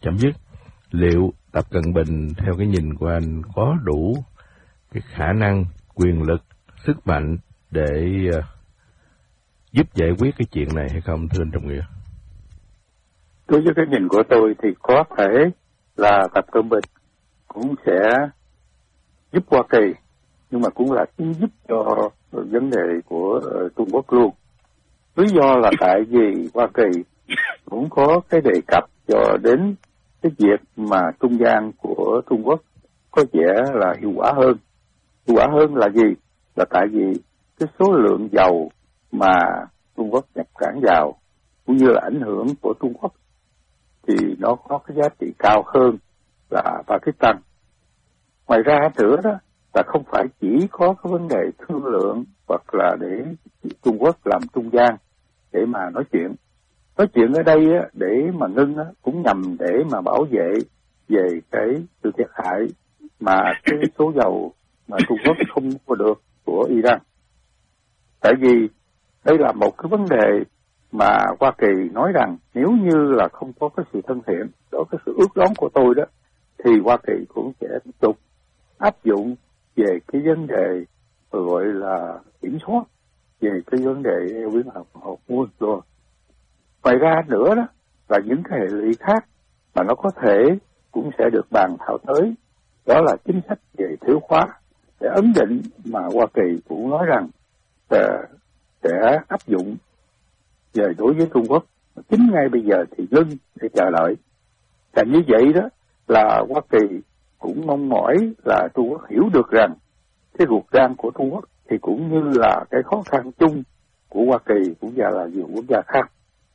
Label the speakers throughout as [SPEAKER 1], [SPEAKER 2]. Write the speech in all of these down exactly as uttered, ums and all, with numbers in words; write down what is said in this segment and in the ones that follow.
[SPEAKER 1] chấm dứt. Liệu Tập Cận Bình theo cái nhìn của anh có đủ cái khả năng, quyền lực, sức mạnh để uh, giúp giải quyết cái chuyện này hay không, thưa anh Trọng Nghĩa?
[SPEAKER 2] Đối với cái nhìn của tôi thì có thể là Tập Cận Bình cũng sẽ giúp Hoa Kỳ, nhưng mà cũng là giúp cho vấn đề của uh, Trung Quốc luôn. Lý do là tại vì Hoa Kỳ cũng có cái đề cập cho đến cái việc mà trung gian của Trung Quốc có vẻ là hiệu quả hơn. Hiệu quả hơn là gì? Là tại vì cái số lượng dầu mà Trung Quốc nhập cảng vào cũng như là ảnh hưởng của Trung Quốc thì nó có cái giá trị cao hơn là Pakistan. Ngoài ra nữa đó là không phải chỉ có cái vấn đề thương lượng hoặc là để Trung Quốc làm trung gian để mà nói chuyện. Nói chuyện ở đây á, để mà ngưng á, cũng nhằm để mà bảo vệ về cái sự thiệt hại mà cái số dầu mà Trung Quốc không có được của Iran. Tại vì đây là một cái vấn đề mà Hoa Kỳ nói rằng nếu như là không có cái sự thân thiện, đó cái sự ước đoán của tôi đó, thì Hoa Kỳ cũng sẽ tiếp tục áp dụng về cái vấn đề gọi là kiểm soát về cái vấn đề eo biển Hormuz rồi. Ngoài ra nữa đó là những cái hệ lụy khác mà nó có thể cũng sẽ được bàn thảo tới, đó là chính sách về thuế khóa để ấn định mà Hoa Kỳ cũng nói rằng sẽ áp dụng về đối với Trung Quốc. Chính ngay bây giờ thì ngưng để chờ đợi. Và như vậy đó là Hoa Kỳ cũng mong mỏi là Trung Quốc hiểu được rằng cái ruột gan của Trung Quốc thì cũng như là cái khó khăn chung của Hoa Kỳ cũng như là nhiều quốc gia khác.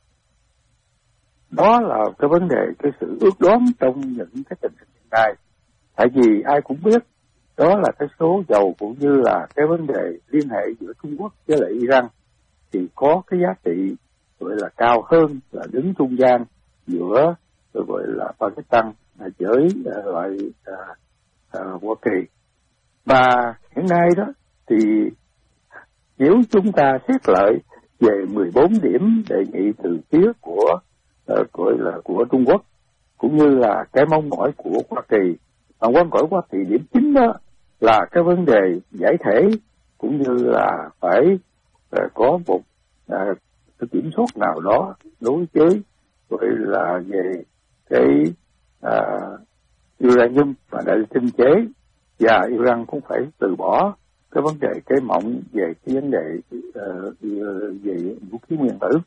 [SPEAKER 2] Đó là cái vấn đề, cái sự ước đoán trong những cái tình hình hiện nay. Tại vì ai cũng biết đó là cái số dầu cũng như là cái vấn đề liên hệ giữa Trung Quốc với lại Iran thì có cái giá trị gọi là cao hơn là đứng trung gian giữa gọi là Pakistan với loại à, à, Hoa Kỳ. Và hiện nay đó thì nếu chúng ta xét lại về mười bốn điểm đề nghị từ phía của uh, gọi là của Trung Quốc cũng như là cái mong mỏi của Hoa Kỳ, mà quan cỏi Hoa Kỳ điểm chính đó là cái vấn đề giải thể cũng như là phải uh, có một uh, cái kiểm soát nào đó đối với gọi là về cái uh, uranium và đại tinh chế, và Iran cũng phải từ bỏ cái vấn đề cái mộng về cái vấn đề uh, về vũ khí nguyên tử.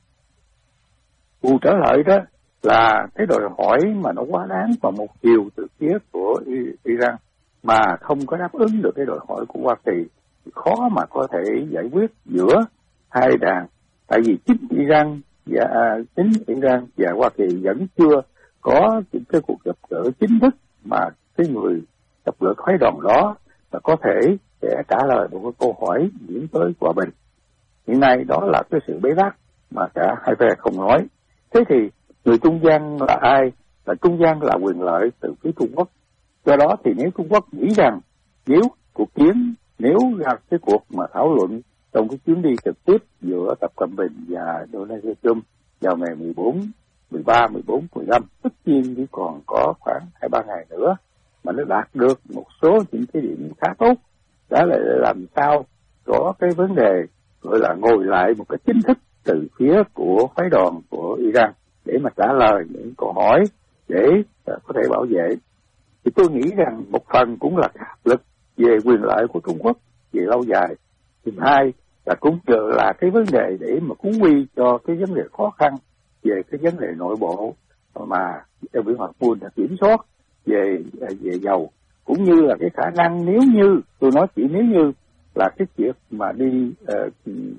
[SPEAKER 2] Bù trở lại đó là cái đòi hỏi mà nó quá đáng và một chiều từ phía của Iran mà không có đáp ứng được cái đòi hỏi của Hoa Kỳ, khó mà có thể giải quyết giữa hai đảng. Tại vì chính Iran và à, chính Iran và Hoa Kỳ vẫn chưa có những cái cuộc gặp gỡ chính thức mà cái người gặp gỡ phái đoàn đó là có thể sẽ trả lời một cái câu hỏi diễn tới hòa bình. Hiện nay đó là cái sự bế tắc mà cả hai phe không nói. Thế thì người trung gian là ai? Là trung gian là quyền lợi từ phía Trung Quốc. Do đó thì nếu Trung Quốc nghĩ rằng nếu cuộc chiến, nếu ra cái cuộc mà thảo luận trong cái chuyến đi trực tiếp giữa Tập Cận Bình và Donald Trump vào ngày mười bốn, mười ba, mười bốn, mười lăm, tất nhiên chỉ còn có khoảng hai ba ngày nữa mà nó đạt được một số những cái điểm khá tốt, đó là làm sao có cái vấn đề gọi là ngồi lại một cái chính thức từ phía của phái đoàn của Iran để mà trả lời những câu hỏi để uh, có thể bảo vệ. Thì tôi nghĩ rằng một phần cũng là áp lực về quyền lợi của Trung Quốc về lâu dài. Thứ hai là cũng chờ là cái vấn đề để mà cú quy cho cái vấn đề khó khăn về cái vấn đề nội bộ mà eo biển Hormuz đã kiểm soát về về dầu, cũng như là cái khả năng nếu như tôi nói chỉ nếu như là cái việc mà đi uh,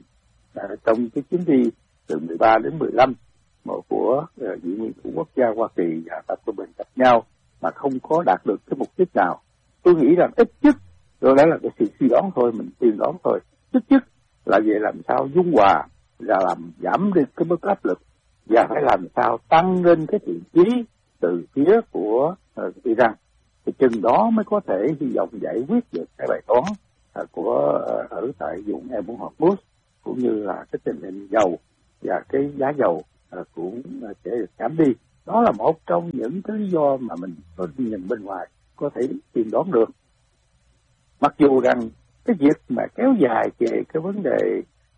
[SPEAKER 2] uh, trong cái chuyến đi từ mười ba đến mười lăm mà của uh, vị nguyên thủ quốc gia Hoa Kỳ và Tập Cận Bình gặp nhau mà không có đạt được cái mục đích nào, tôi nghĩ rằng ít nhất đó là cái sự suy đoán thôi, mình tiên đoán thôi, ít nhất là về làm sao dung hòa và làm giảm đi cái mức áp lực và phải làm sao tăng lên cái thiện chí từ phía của uh, Iran, thì chừng đó mới có thể hy vọng giải quyết được cái bài toán uh, của uh, ở tại vùng eo biển Hormuz cũng như là cái tình hình dầu và cái giá dầu uh, cũng uh, sẽ được giảm đi. Đó là một trong những cái lý do mà mình có nhìn bên ngoài có thể tìm đoán được. Mặc dù rằng cái việc mà kéo dài về cái vấn đề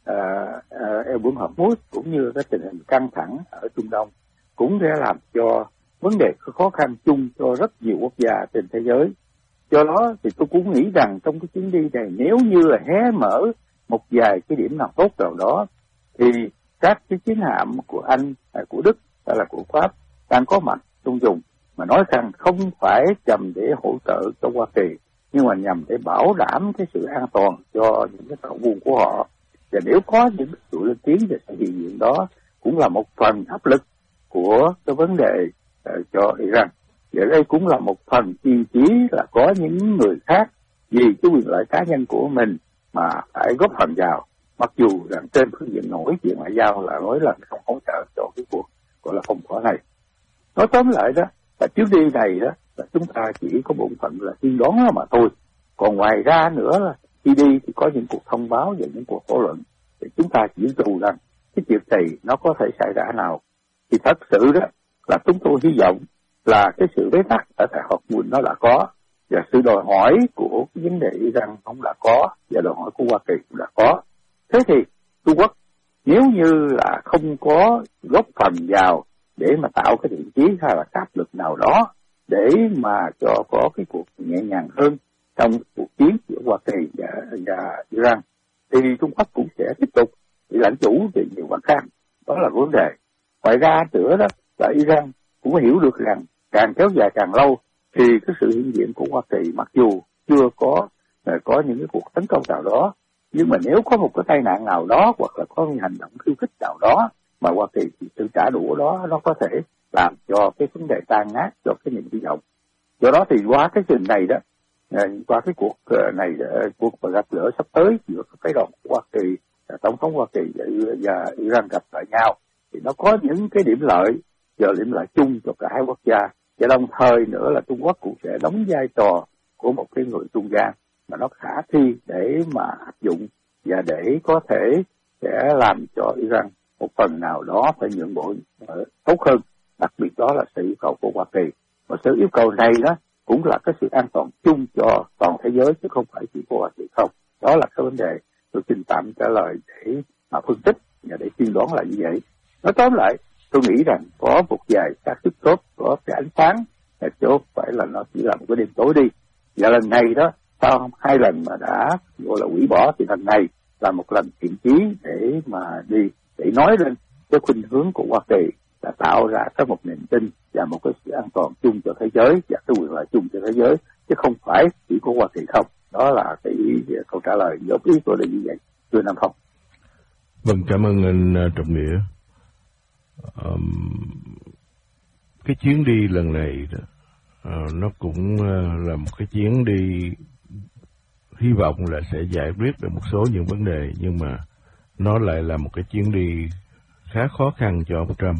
[SPEAKER 2] eo biển Hormuz cũng như cái tình hình căng thẳng ở Trung Đông cũng sẽ làm cho vấn đề khó khăn chung cho rất nhiều quốc gia trên thế giới. Do đó thì tôi cũng nghĩ rằng trong cái chuyến đi này, nếu như là hé mở một vài cái điểm nào tốt nào đó, thì các cái chiến hạm của Anh, của Đức hay là của Pháp đang có mặt trong vùng, mà nói rằng không phải nhằm để hỗ trợ cho Hoa Kỳ, nhưng mà nhằm để bảo đảm cái sự an toàn cho những cái tàu buôn của họ. Và nếu có những sự lên tiếng về sự hiện diện đó, cũng là một phần áp lực của cái vấn đề uh, cho Iran. Và đây cũng là một phần chi chí là có những người khác vì cái quyền lợi cá nhân của mình mà phải góp phần vào, mặc dù rằng trên phương diện nổi chuyện ngoại giao là nói là không hỗ trợ cho cái cuộc gọi là phong tỏa này. Nói tóm lại đó là chuyến đi này đó là chúng ta chỉ có bổn phận là tiên đoán mà thôi. Còn ngoài ra nữa là khi đi thì có những cuộc thông báo và những cuộc thảo luận, thì chúng ta chỉ dù rằng cái việc này nó có thể xảy ra nào. Thì thật sự đó là chúng tôi hy vọng là cái sự bế tắc ở tại Hormuz nó đã có, và sự đòi hỏi của cái vấn đề Iran cũng đã có, và đòi hỏi của Hoa Kỳ cũng đã có. Thế thì Trung Quốc nếu như là không có góp phần vào để mà tạo cái thiện chí hay là áp lực nào đó để mà cho có cái cuộc nhẹ nhàng hơn trong cuộc chiến giữa Hoa Kỳ và, và Iran, thì Trung Quốc cũng sẽ tiếp tục bị lãnh chủ về nhiều mặt khác. Đó là vấn đề. Ngoài ra nữa đó là Iran cũng hiểu được rằng càng kéo dài càng lâu thì cái sự hiện diện của Hoa Kỳ, mặc dù chưa có có những cái cuộc tấn công nào đó, nhưng mà nếu có một cái tai nạn nào đó hoặc là có những hành động khiêu khích nào đó mà Hoa Kỳ thì sự trả đũa đó nó có thể làm cho cái vấn đề tan nát cho cái niềm hy vọng. Do đó thì qua cái trình này đó, qua cái cuộc này, cuộc mà gặp gỡ sắp tới giữa cái đoàn của Hoa Kỳ, tổng thống Hoa Kỳ và Iran gặp lại nhau, thì nó có những cái điểm lợi và điểm lợi chung cho cả hai quốc gia. Và đồng thời nữa là Trung Quốc cũng sẽ đóng vai trò của một cái người trung gian mà nó khả thi để mà áp dụng và để có thể sẽ làm cho Iran một phần nào đó phải nhượng bộ tốt hơn, đặc biệt đó là sự yêu cầu của Hoa Kỳ. Và sự yêu cầu này đó cũng là cái sự an toàn chung cho toàn thế giới chứ không phải chỉ của Hoa Kỳ không. Đó là cái vấn đề tôi xin tạm trả lời để mà phân tích và để tiên đoán là như vậy. Nói tóm lại, tôi nghĩ rằng có một vài các sức tốt, có cái ánh sáng, chứ không phải là nó chỉ là một cái đêm tối đi. Và lần này đó, sau hai lần mà đã gọi là hủy bỏ, thì lần này là một lần thiện chí để mà đi, để nói lên cái khuynh hướng của Hoa Kỳ là tạo ra cái một niềm tin và một cái sự an toàn chung cho thế giới và cái quyền lợi chung cho thế giới, chứ không phải chỉ của Hoa Kỳ không. Đó là cái câu trả lời góp ý tôi là như vậy, thưa Nam Phong.
[SPEAKER 1] Vâng, cảm ơn anh Trọng Nghĩa. Um, cái chuyến đi lần này đó, uh, nó cũng uh, là một cái chuyến đi hy vọng là sẽ giải quyết được một số những vấn đề, nhưng mà nó lại là một cái chuyến đi khá khó khăn cho ông Trump.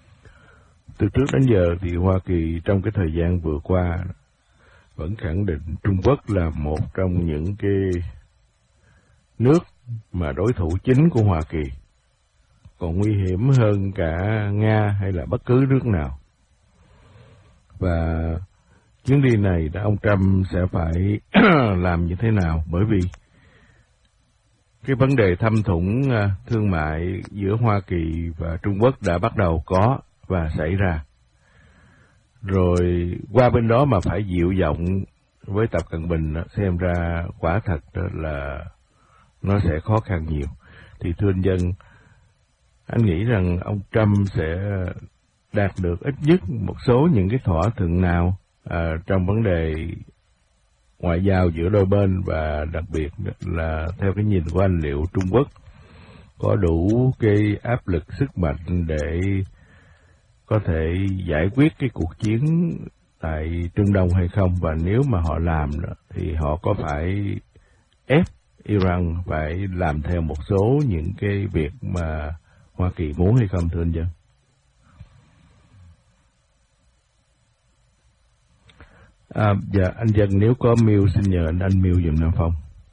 [SPEAKER 1] Từ trước đến giờ thì Hoa Kỳ trong cái thời gian vừa qua vẫn khẳng định Trung Quốc là một trong những cái nước mà đối thủ chính của Hoa Kỳ, còn nguy hiểm hơn cả Nga hay là bất cứ nước nào. Và chuyến đi này đã ông Trump sẽ phải làm như thế nào, bởi vì cái vấn đề thâm thủng thương mại giữa Hoa Kỳ và Trung Quốc đã bắt đầu có và xảy ra. Rồi qua bên đó mà phải dịu giọng với Tập Cận Bình, xem ra quả thật là nó sẽ khó khăn nhiều. Thì thưa anh Dân, anh nghĩ rằng ông Trump sẽ đạt được ít nhất một số những cái thỏa thuận nào à, trong vấn đề ngoại giao giữa đôi bên, và đặc biệt là theo cái nhìn của anh, liệu Trung Quốc có đủ cái áp lực sức mạnh để có thể giải quyết cái cuộc chiến tại Trung Đông hay không, và nếu mà họ làm đó, thì họ có phải ép Iran phải làm theo một số những cái việc mà Hoa Kỳ muốn hay không, thưa anh Dân? À, dạ, anh Dân nếu có mute xin nhờ anh anh mute giùm Nam Phong.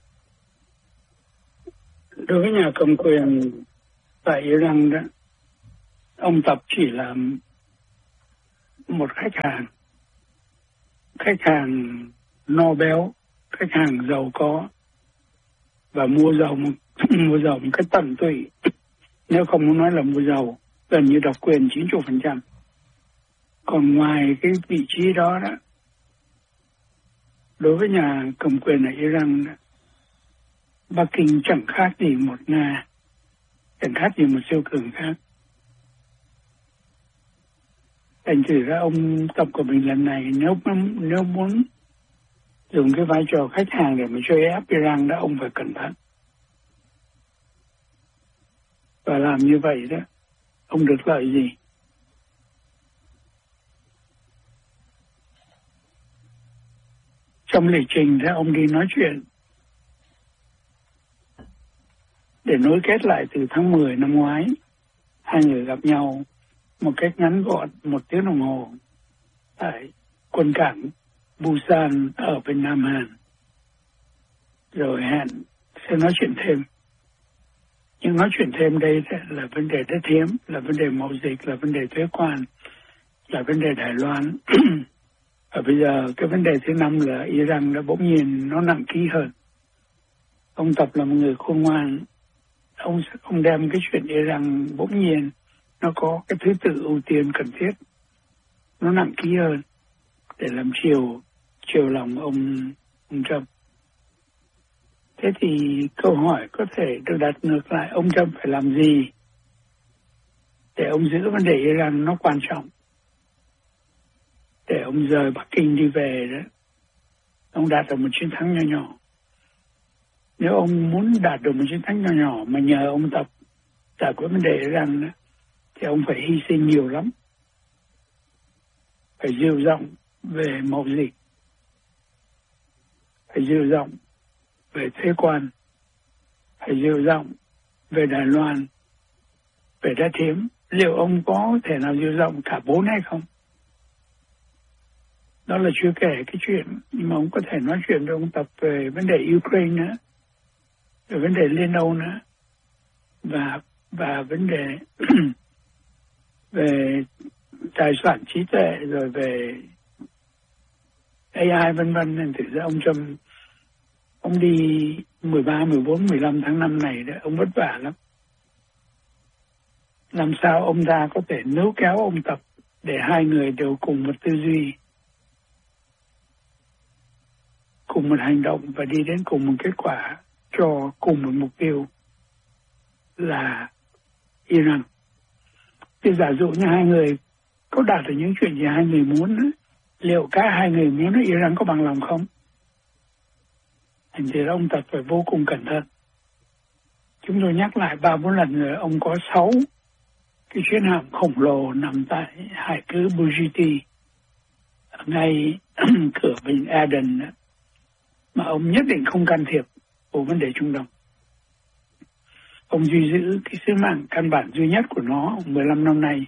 [SPEAKER 3] Đối với nhà cầm quyền tại Iran đó, ông Tập chỉ làm một khách hàng, khách hàng no béo, khách hàng giàu có và mua giàu một, mua giàu một cách tận tụy, nếu không muốn nói là mua giàu, gần như độc quyền chín mươi phần trăm. Còn ngoài cái vị trí đó đó, đối với nhà cầm quyền ở Iran, Bắc Kinh chẳng khác gì một Nga, chẳng khác gì một siêu cường khác. Thành thử ra ông Tập của mình lần này nếu nếu muốn dùng cái vai trò khách hàng để mà chơi ép Iran đó, ông phải cẩn thận. Và làm như vậy đó, ông được lợi gì? Trong lịch trình đó, ông đi nói chuyện để nối kết lại từ tháng mười năm ngoái. Hai người gặp nhau một cách ngắn gọn một tiếng đồng hồ tại quân cảng Busan ở bên Nam Hàn. Rồi hẹn sẽ nói chuyện thêm. Nhưng nói chuyện thêm đây là vấn đề đất hiếm, là vấn đề mậu dịch, là vấn đề thuế quan, là vấn đề Đài Loan. Và bây giờ cái vấn đề thứ năm là Iran đã bỗng nhiên nó nặng ký hơn. Ông Tập là một người khôn ngoan. Ông sẽ không đem cái chuyện Iran bỗng nhiên nó có cái thứ tự ưu tiên cần thiết, nó nặng ký hơn để làm chiều chiều lòng ông ông Trump. Thế thì câu hỏi có thể được đặt ngược lại, ông Trump phải làm gì để ông giữ vấn đề Iran nó quan trọng, để ông rời Bắc Kinh đi về đó, ông đạt được một chiến thắng nhỏ nhỏ. Nếu ông muốn đạt được một chiến thắng nhỏ nhỏ mà nhờ ông Tập giải quyết vấn đề Iran đó, thì ông phải hy sinh nhiều lắm. Phải dịu giọng về mậu dịch, phải dịu giọng về thuế quan, phải dịu giọng về Đài Loan, về đất hiếm. Liệu ông có thể nào dịu giọng cả bốn hay không? Đó là chưa kể cái chuyện, nhưng mà ông có thể nói chuyện với ông Tập về vấn đề Ukraine nữa, về vấn đề Liên Âu nữa, và và vấn đề về tài sản trí tuệ, rồi về a i vân vân. Nên thực ra ông Trump, ông đi mười ba, mười bốn, mười lăm tháng năm này đó, ông vất vả lắm. Làm sao ông ta có thể níu kéo ông Tập để hai người đều cùng một tư duy, cùng một hành động và đi đến cùng một kết quả cho cùng một mục tiêu là Iran. Thì giả dụ như hai người có đạt được những chuyện gì hai người muốn, liệu cả hai người muốn Iran có bằng lòng không? Thành thì ông Tập phải vô cùng cẩn thận. Chúng tôi nhắc lại ba bốn lần rồi, ông có sáu cái chiến hạm khổng lồ nằm tại hải cứ Bujiti, ngay cửa vịnh Aden, mà ông nhất định không can thiệp vào vấn đề Trung Đông. Ông duy giữ cái sứ mạng căn bản duy nhất của nó mười lăm năm nay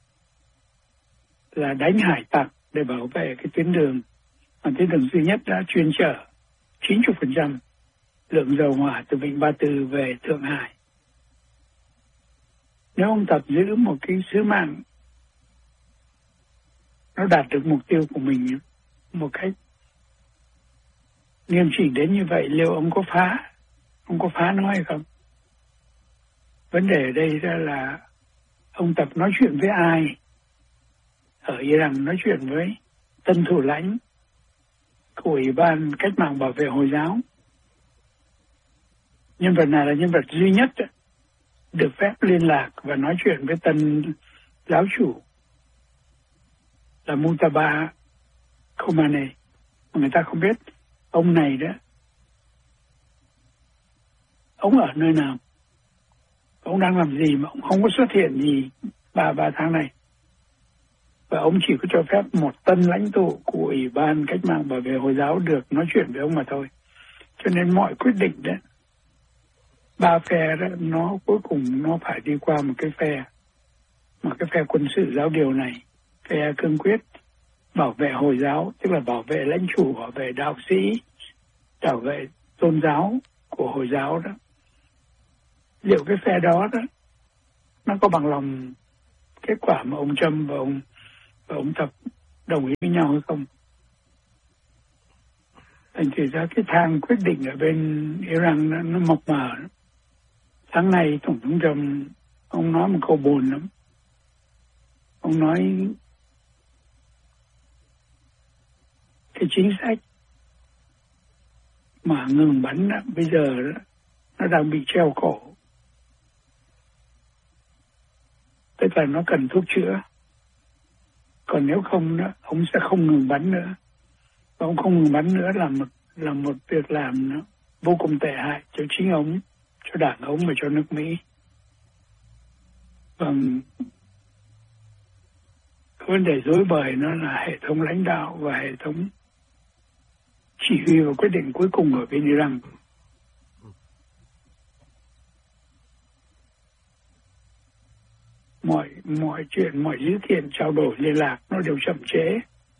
[SPEAKER 3] là đánh hải tặc để bảo vệ cái tuyến đường, mà tuyến đường duy nhất đã chuyên chở chín mươi phần trăm lượng dầu hỏa từ vịnh Ba Tư về Thượng Hải. Nếu ông Tập giữ một cái sứ mạng nó đạt được mục tiêu của mình một cách nghiêm chỉnh đến như vậy, liệu ông có phá ông có phá nó hay không? Vấn đề ở đây là ông Tập nói chuyện với ai ở Iran, nói chuyện với tân thủ lãnh của Ủy ban Cách mạng Bảo vệ Hồi giáo. Nhân vật này là nhân vật duy nhất được phép liên lạc và nói chuyện với tân giáo chủ là Mujtaba Khomeini. Người ta không biết ông này đó, ông ở nơi nào, ông đang làm gì mà ông không có xuất hiện gì ba ba tháng này. Và ông chỉ có cho phép một tân lãnh tụ của Ủy ban Cách mạng Bảo vệ Hồi giáo được nói chuyện với ông mà thôi. Cho nên mọi quyết định đó, ba phe đó, nó cuối cùng nó phải đi qua một cái phe, một cái phe quân sự giáo điều này, phe cương quyết bảo vệ Hồi giáo, tức là bảo vệ lãnh chủ, bảo vệ đạo sĩ, bảo vệ tôn giáo của Hồi giáo đó. Liệu cái phe đó đó nó có bằng lòng kết quả mà ông Trump và ông và ông Tập đồng ý với nhau hay không. Thành thử ra cái thang quyết định ở bên Iran nó, nó mộc mờ. Sáng nay Tổng thống Trump ông nói một câu buồn lắm. Ông nói cái chính sách mà ngừng bắn đó, bây giờ đó, nó đang bị treo cổ. Tức là nó cần thuốc chữa. Còn nếu không đó, ông sẽ không ngừng bắn nữa. Và ông không ngừng bắn nữa là một là một việc làm nó vô cùng tệ hại cho chính ông, cho đảng ông và cho nước Mỹ. Và vấn đề rối bời nó là hệ thống lãnh đạo và hệ thống chỉ huy và quyết định cuối cùng ở bên Iran. Mọi mọi chuyện, mọi dữ kiện trao đổi liên lạc nó đều chậm trễ.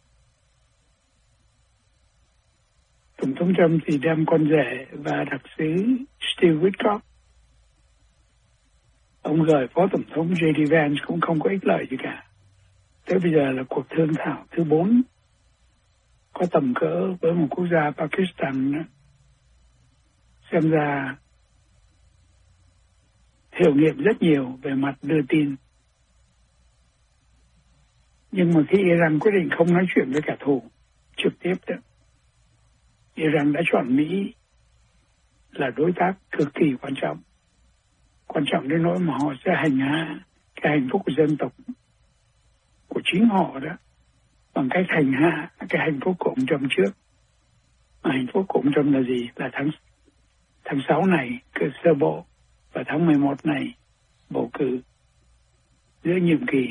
[SPEAKER 3] Tổng thống Trump thì đem con rể và đặc sứ Steve Witkoff. Ông gửi Phó Tổng thống J D Vance cũng không có ích lợi gì cả. Tới bây giờ là cuộc thương thảo thứ bốn có tầm cỡ với một quốc gia Pakistan nữa. Xem ra hiệu nghiệm rất nhiều về mặt đưa tin. Nhưng mà khi Iran quyết định không nói chuyện với kẻ thù trực tiếp đó, Iran đã chọn Mỹ là đối tác cực kỳ quan trọng. Quan trọng đến nỗi mà họ sẽ hành hạ cái hạnh phúc của dân tộc, của chính họ đó, bằng cách hành hạ cái hạnh phúc của ông Trump trước. Mà hạnh phúc của ông Trump là gì? Là tháng, tháng sáu này cử sơ bộ và tháng mười một này bầu cử giữa nhiệm kỳ.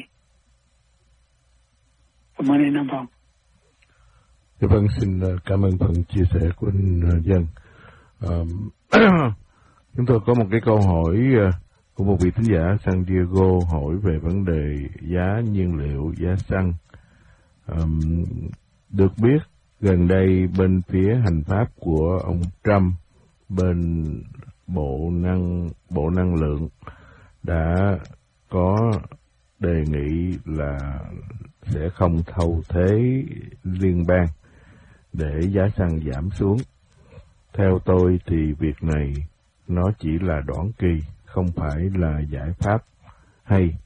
[SPEAKER 3] Cảm ơn anh Nam Phong.
[SPEAKER 1] Vâng, xin cảm ơn phần chia sẻ của anh Dân. À, chúng tôi có một cái câu hỏi của một vị thính giả San Diego hỏi về vấn đề giá nhiên liệu, giá xăng. À, được biết gần đây bên phía hành pháp của ông Trump, bên bộ năng bộ năng lượng đã có đề nghị là sẽ không thâu thuế liên bang để giá xăng giảm xuống. Theo tôi thì việc này nó chỉ là đoạn kỳ, không phải là giải pháp hay.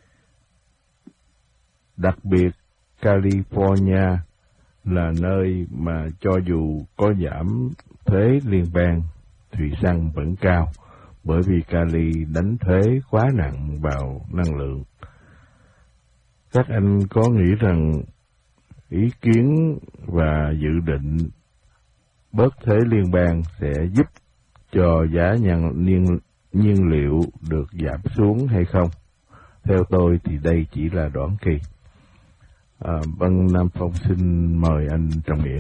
[SPEAKER 1] Đặc biệt California là nơi mà cho dù có giảm thuế liên bang thì xăng vẫn cao, bởi vì Cali đánh thuế quá nặng vào năng lượng. Các anh có nghĩ rằng ý kiến và dự định bớt thuế liên bang sẽ giúp cho giá nhiên, nhiên, nhiên liệu được giảm xuống hay không? Theo tôi thì đây chỉ là đoạn kỳ. À, vâng, Nam Phong xin mời anh Trọng Nghĩa.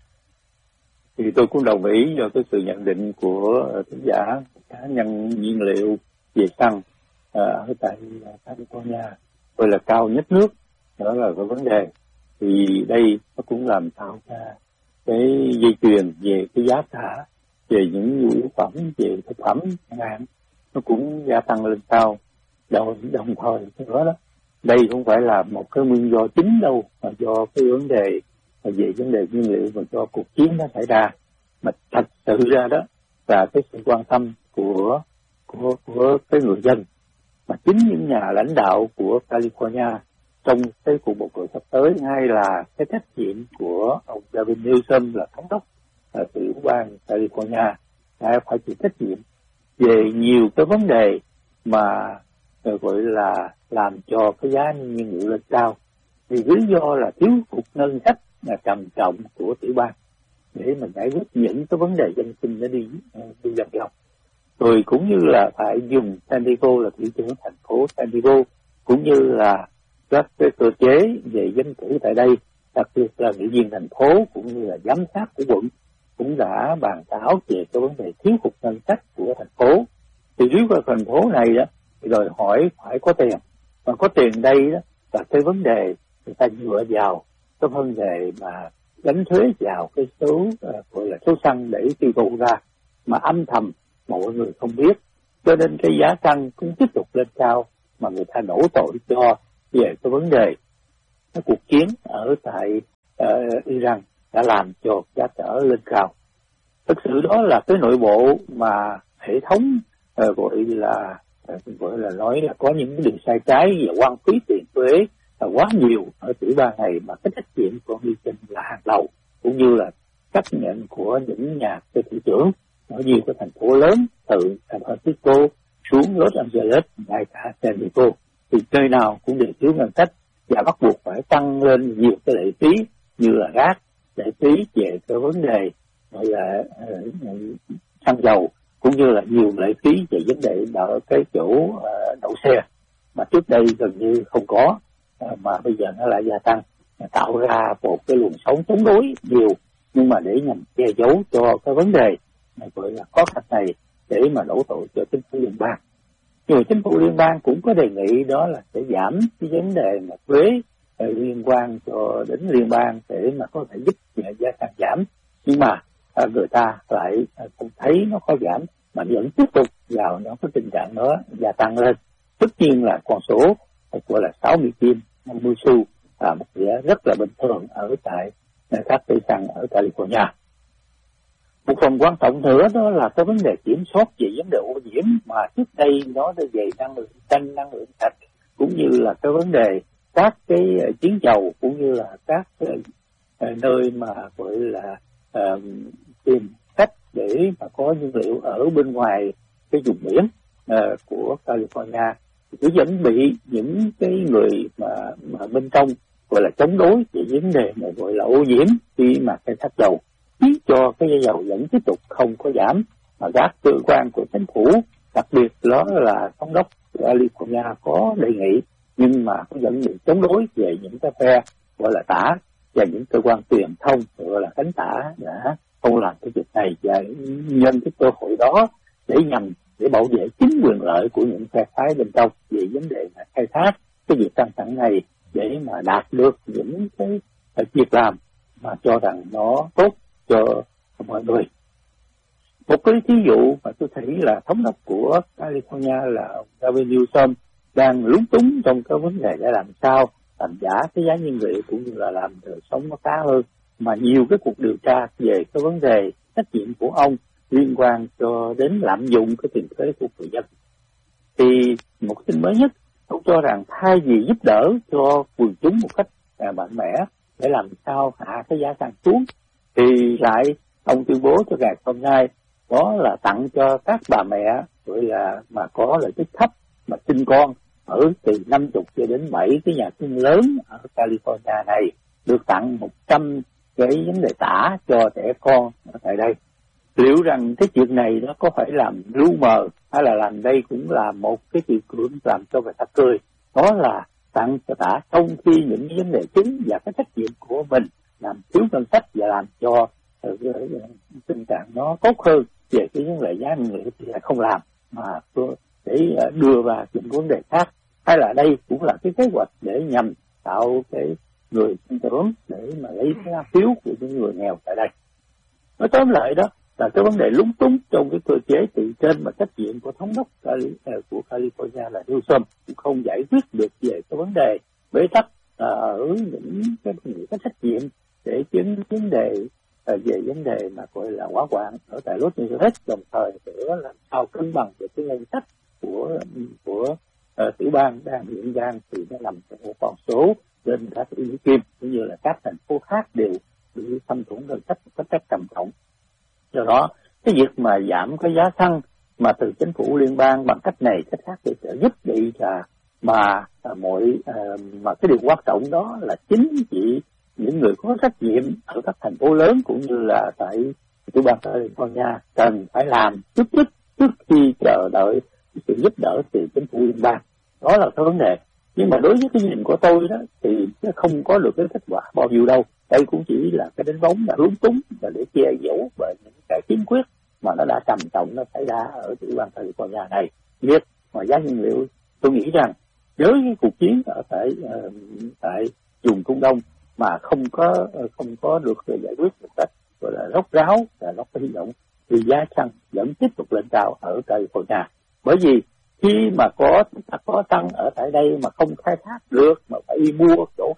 [SPEAKER 2] Thì tôi cũng đồng ý cho cái sự nhận định của thính giả cá nhân nhiên liệu về xăng ở tại California, đây là cao nhất nước, đó là cái vấn đề. Thì đây nó cũng làm tạo ra cái dây chuyền về cái giá cả, về những nhu yếu phẩm, về thực phẩm chẳng hạn, nó cũng gia tăng lên cao. Đồng, đồng thời nữa đó, đây không phải là một cái nguyên do chính đâu, mà do cái vấn đề về vấn đề nhiên liệu và do cuộc chiến nó xảy ra. Mà thật sự ra đó là cái sự quan tâm của của của cái người dân, mà chính những nhà lãnh đạo của California trong cái cuộc bầu cử sắp tới, hay là cái trách nhiệm của ông Gavin Newsom là thống đốc là tiểu bang California đã phải chịu trách nhiệm về nhiều cái vấn đề mà gọi là làm cho cái giá nhiên liệu lên cao, vì lý do là thiếu hụt ngân sách là trầm trọng của tiểu bang để mà giải quyết những cái vấn đề dân sinh nó đi đi vòng vòng. Rồi cũng như là phải dùng San Diego là thị trưởng thành phố San Diego, cũng như là các cái cơ chế về dân cử tại đây, đặc biệt là nghị viên thành phố cũng như là giám sát của quận cũng đã bàn thảo về cái vấn đề thiếu hụt ngân sách của thành phố. Thì nếu vào thành phố này đó thì đòi hỏi phải có tiền, mà có tiền đây đó là cái vấn đề người ta dựa vào cái vấn đề mà đánh thuế vào cái số uh, gọi là số xăng để tiêu thụ ra, mà âm thầm mọi người không biết, cho nên cái giá xăng cũng tiếp tục lên cao, mà người ta đổ tội cho về cái vấn đề cái cuộc chiến ở tại uh, Iran đã làm cho giá trở lên cao. Thực sự đó là cái nội bộ mà hệ thống uh, gọi là uh, gọi là nói là có những cái điều sai trái và quan phí tiền thuế là quá nhiều ở tiểu bang này, mà cái trách nhiệm của Nghi Sinh là hàng đầu, cũng như là chấp nhận của những nhà cái thị trưởng ở nhiều cái thành phố lớn từ San Francisco xuống Los Angeles, ngay cả San Diego, thì nơi nào cũng đều thiếu ngân sách và bắt buộc phải tăng lên nhiều cái lệ phí như là gác, lệ phí về cái vấn đề gọi là uh, xăng dầu, cũng như là nhiều lệ phí về vấn đề đỡ cái chỗ uh, đậu xe mà trước đây gần như không có, uh, mà bây giờ nó lại gia tăng, tạo ra một cái luồng sống chống đối nhiều, nhưng mà để nhằm che giấu cho cái vấn đề gọi là khó khăn này để mà đổ tội cho chính phủ liên bang. Nhưng mà chính phủ liên bang cũng có đề nghị đó là sẽ giảm cái vấn đề mà thuế liên quan cho đến liên bang để mà có thể giúp giá xăng giảm, nhưng mà à, người ta lại à, cũng thấy nó có giảm mà vẫn tiếp tục vào nó cái tình trạng đó gia tăng lên. Tất nhiên là con số gọi là sáu mươi kim năm mươi xu là một giá rất là bình thường ở tại các cây xăng ở California. Một phần quan trọng nữa đó là cái vấn đề kiểm soát về vấn đề ô nhiễm, mà trước đây nó đã về năng lượng xanh, năng lượng sạch, cũng như là cái vấn đề các cái chiến dầu, cũng như là các cái nơi mà gọi là uh, tìm cách để mà có nhiên liệu ở bên ngoài cái vùng biển uh, của California, thì cứ vẫn bị những cái người mà, mà bên trong gọi là chống đối về vấn đề mà gọi là ô nhiễm khi mà khai thác dầu, khiến cho cái giá dầu vẫn tiếp tục không có giảm, mà các cơ quan của chính phủ, đặc biệt đó là thống đốc California có đề nghị, nhưng mà cũng vẫn bị chống đối về những cái phe gọi là tả và những cơ quan truyền thông gọi là cánh tả đã không làm cái việc này, và nhân cái cơ hội đó để nhằm để bảo vệ chính quyền lợi của những phe phái bên trong về vấn đề mà khai thác cái việc căng thẳng này để mà đạt được những cái việc làm mà cho rằng nó tốt cho mọi người. Một cái ví dụ mà tôi thấy là thống đốc của California là Gavin Newsom đang lúng túng trong cái vấn đề để làm sao làm giả cái giá nhiên liệu, cũng như là làm đời sống nó khá hơn, mà nhiều cái cuộc điều tra về cái vấn đề trách nhiệm của ông liên quan cho đến lạm dụng cái tiền thuế của người dân. Thì một tin mới nhất, ông cho rằng thay vì giúp đỡ cho quần chúng một cách à, mạnh mẽ để làm sao hạ cái giá xăng xuống, thì lại ông tuyên bố cho ngày hôm nay đó là tặng cho các bà mẹ gọi là mà có lợi tức thấp mà sinh con ở từ năm mươi cho đến bảy cái nhà thương lớn ở California này được tặng một trăm cái vấn đề tả cho trẻ con ở tại đây. Liệu rằng cái chuyện này nó có phải làm lu mờ, hay là làm đây cũng là một cái chuyện cưỡng làm cho người ta cười, đó là tặng cho tả trong khi những vấn đề chính và cái trách nhiệm của mình làm thiếu ngân sách và làm cho tình trạng nó tốt hơn về cái vấn đề giá nhiên liệu thì lại không làm, mà để đưa vào những vấn đề khác, hay là đây cũng là cái kế hoạch để nhằm tạo cái người tin tưởng để mà lấy cái lá phiếu của những người nghèo tại đây. Nói tóm lại đó là cái vấn đề lúng túng trong cái cơ chế từ trên mà trách nhiệm của thống đốc của California là Newsom cũng không giải quyết được về cái vấn đề bế tắc ở những cái, những cái trách nhiệm để chứng vấn đề về vấn đề mà gọi là hỏa hoạn ở tại Los Angeles, đồng thời để làm sao cân bằng được cái ngân sách của của uh, tiểu bang đang hiện đang thì nó nằm trong một con số lên các tỷ kim, cũng như là các thành phố khác đều bị thâm thủng ngân sách một cách rất trầm trọng. Do đó cái việc mà giảm cái giá xăng mà từ chính phủ liên bang bằng cách này cách khác thì sẽ giúp bị là mà uh, mọi uh, mà cái điều quan trọng đó là chính trị những người có trách nhiệm ở các thành phố lớn cũng như là tại tiểu bang California cần phải làm trước trước trước khi chờ đợi sự giúp đỡ từ chính phủ liên bang. Đó là cái vấn đề. Nhưng mà đối với cái nhìn của tôi đó thì nó không có được cái kết quả bao nhiêu đâu. Đây cũng chỉ là cái đánh bóng là lúng túng và để che giấu bởi những cái khiếm khuyết mà nó đã trầm trọng nó xảy ra ở tiểu bang California này. Biết ngoài giá nhiên liệu, tôi nghĩ rằng với cái cuộc chiến ở tại uh, tại vùng Trung Đông mà không có không có được giải quyết một cách gọi là rốt ráo và nó có hy vọng thì giá xăng vẫn tiếp tục lên cao ở California. Bởi vì khi mà có có xăng ở tại đây mà không khai thác được mà phải đi mua chỗ khác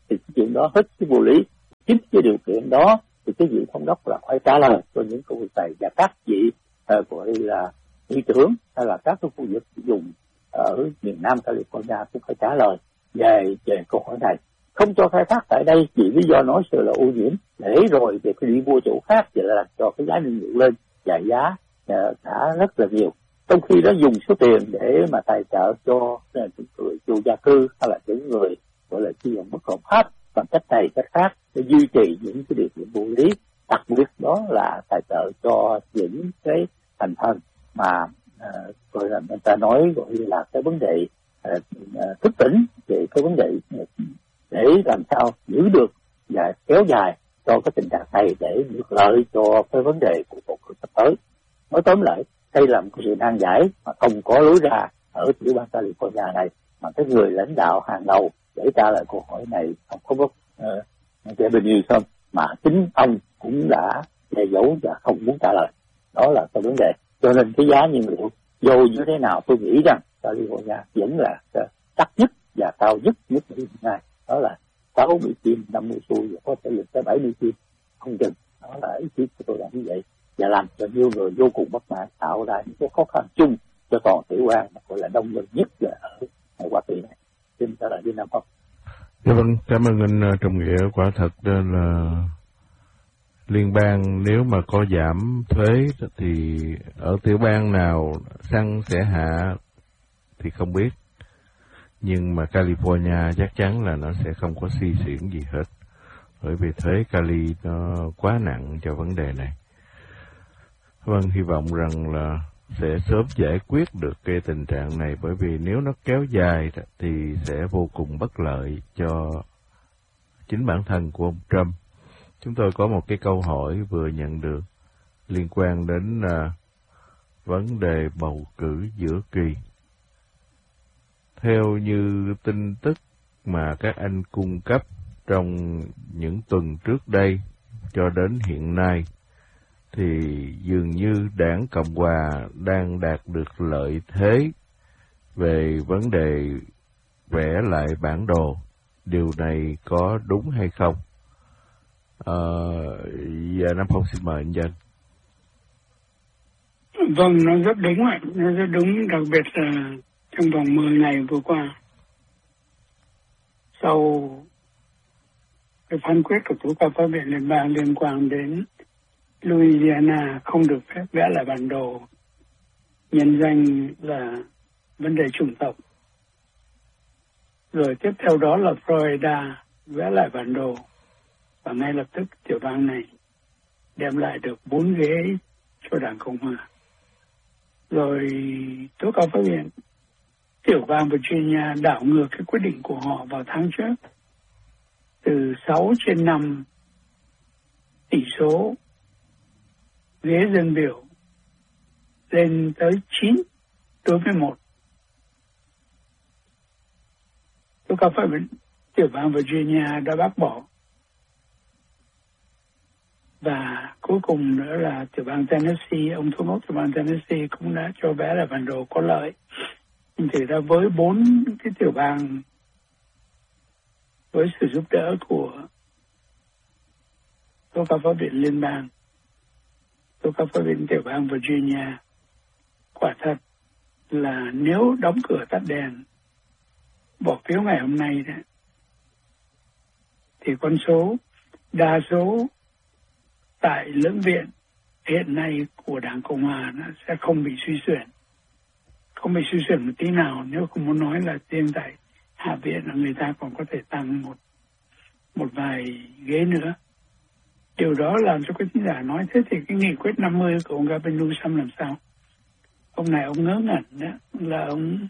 [SPEAKER 2] thì cái chuyện đó hết cái vô lý. Chính cái điều kiện đó thì cái vị thống đốc là phải trả lời cho những công việc này, và các vị uh, gọi là thị trưởng hay là các cái khu vực dùng ở miền Nam California cũng phải trả lời về về câu hỏi này. Không cho khai thác tại đây vì lý do nói sự là ô nhiễm, để rồi thì phải đi mua chỗ khác, vậy là làm cho cái giá nhiên liệu lên và giá uh, cả rất là nhiều. Trong khi đó dùng số tiền để mà tài trợ cho những người vô gia cư hay là những người gọi là sử dụng bất hợp pháp bằng cách này cách khác để duy trì những cái điều kiện vô lý, đặc biệt đó là tài trợ cho những cái thành phần mà uh, gọi là người ta nói gọi là cái vấn đề uh, uh, thức tỉnh về cái vấn đề uh, để làm sao giữ được và kéo dài cho cái tình trạng này để được lợi cho cái vấn đề của bầu cử sắp tới. Nói tóm lại, đây là một sự nan giải mà không có lối ra ở tiểu bang California này, mà cái người lãnh đạo hàng đầu để trả lời câu hỏi này không có bất cái bình như không, mà chính ông cũng đã che giấu và không muốn trả lời. Đó là cái vấn đề. Cho nên cái giá nhiên liệu dù như thế nào, tôi nghĩ rằng California vẫn là đắt nhất và cao nhất nhất hiện nay. Đó là sáu mươi kim, năm mươi xu và có thể lên tới bảy mươi kim không chừng. Đó là ý kiến của tôi là như vậy, và làm cho nhiều người vô cùng bất mãn, tạo ra những cái khó khăn chung cho toàn tiểu bang mà gọi là đông dân nhất là ở Hoa Kỳ này. Xin trả lời đi Nam Phong.
[SPEAKER 1] Dạ vâng, cảm ơn anh Trọng Nghĩa. Quả thật là liên bang nếu mà có giảm thuế thì ở tiểu bang nào xăng sẽ hạ thì không biết, nhưng mà California chắc chắn là nó sẽ không có suy xiển gì hết, bởi vì thuế Cali nó quá nặng cho vấn đề này. Vâng, hy vọng rằng là sẽ sớm giải quyết được cái tình trạng này, bởi vì nếu nó kéo dài thì sẽ vô cùng bất lợi cho chính bản thân của ông Trump. Chúng tôi có một cái câu hỏi vừa nhận được liên quan đến uh, vấn đề bầu cử giữa kỳ. Theo như tin tức mà các anh cung cấp trong những tuần trước đây cho đến hiện nay, thì dường như đảng Cộng Hòa đang đạt được lợi thế về vấn đề vẽ lại bản đồ. Điều này có đúng hay không? Ờ, giờ Nam Phong xin mời anh Dân.
[SPEAKER 3] Vâng, nó rất đúng ạ, nó rất đúng, đặc biệt là trong vòng mười ngày vừa qua. Sau cái phán quyết của Tố cao pháp viện liên bang liên quan đến Louisiana không được phép vẽ lại bản đồ, nhân danh là vấn đề chủng tộc. Rồi tiếp theo đó là Florida vẽ lại bản đồ, và ngay lập tức tiểu bang này đem lại được bốn ghế cho Đảng Cộng Hòa. Rồi Tố cao pháp viện tiểu bang Virginia đảo ngược cái quyết định của họ vào tháng trước, từ sáu trên năm tỷ số ghế dân biểu lên tới chín đối với một. Tố cao pháp viện tiểu bang Virginia đã bác bỏ. Và cuối cùng nữa là tiểu bang Tennessee, ông thống đốc tiểu bang Tennessee cũng đã cho vẽ là bản đồ có lợi. Thì ra với bốn cái tiểu bang, với sự giúp đỡ của Tố cao pháp viện liên bang, Tố cao pháp viện tiểu bang Virginia, quả thật là nếu đóng cửa tắt đèn bỏ phiếu ngày hôm nay đó, thì con số đa số tại lưỡng viện hiện nay của Đảng Cộng Hòa nó sẽ không bị suy chuyển, không bị suy chuyển một tí nào. Nếu không muốn nói là riêng tại Hạ viện là người ta còn có thể tăng một một vài ghế nữa. Điều đó làm cho các khán giả nói thế thì cái nghị quyết năm mươi của ông Gavin Newsom làm sao? Ông này ông ngớ ngẩn đó, là ông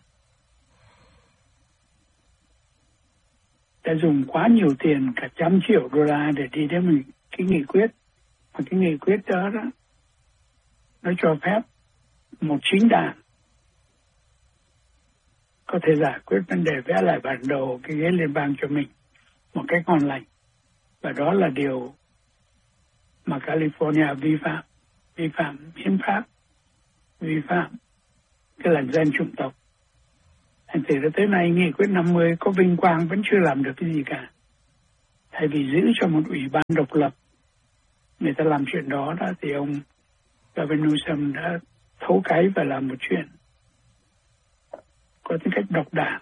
[SPEAKER 3] đã dùng quá nhiều tiền, cả trăm triệu đô la để đi đến mình cái nghị quyết. Và cái nghị quyết đó, đó nó cho phép một chính đảng có thể giải quyết vấn đề vẽ lại bản đồ cái ghế liên bang cho mình một cách ngon lành. Và đó là điều mà California vi phạm, vi phạm hiến pháp, vi phạm cái làn danh chủng tộc. Thành thử tới nay nghị quyết năm mươi có vinh quang vẫn chưa làm được cái gì cả. thay vì giữ cho một ủy ban độc lập người ta làm chuyện đó, đó thì ông Gavin Newsom đã thấu cái và làm một chuyện có tính cách độc đảng,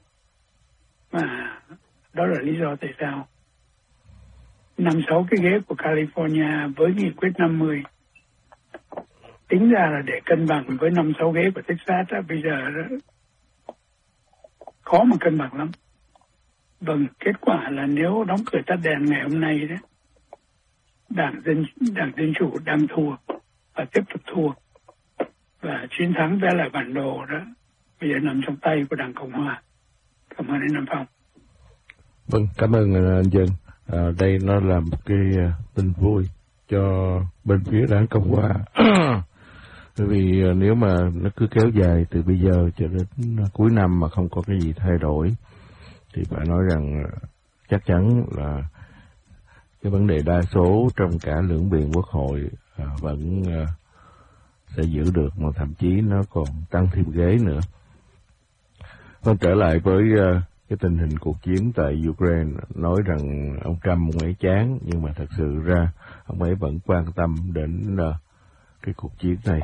[SPEAKER 3] mà đó là lý do tại sao năm sáu cái ghế của California với nghị quyết năm mươi tính ra là để cân bằng với năm sáu ghế của Texas đó, bây giờ đó, khó mà cân bằng lắm. Vâng, kết quả là nếu đóng cửa tắt đèn ngày hôm nay đó, đảng dân đảng dân chủ đang thua và tiếp tục thua, và chiến thắng vẽ lại bản đồ đó bây giờ nằm trong tay của đảng Cộng hòa. Cảm ơn anh Nam Phong.
[SPEAKER 1] Vâng, cảm ơn anh Dân. À, đây nó là một cái tin vui cho bên phía đảng Cộng hòa. Bởi vì nếu mà nó cứ kéo dài từ bây giờ cho đến cuối năm mà không có cái gì thay đổi thì phải nói rằng chắc chắn là cái vấn đề đa số trong cả lưỡng viện quốc hội à, vẫn à, sẽ giữ được, mà thậm chí nó còn tăng thêm ghế nữa. Vâng, trở lại với uh, cái tình hình cuộc chiến tại Ukraine, nói rằng ông Trump ông ấy chán, nhưng mà thật sự ra ông ấy vẫn quan tâm đến uh, cái cuộc chiến này.